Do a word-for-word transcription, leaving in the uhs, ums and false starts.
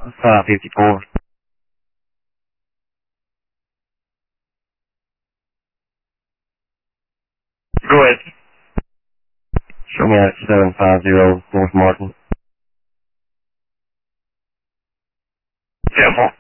five fifty-four. Go ahead. Show me out seven five zero North Martin. Yeah,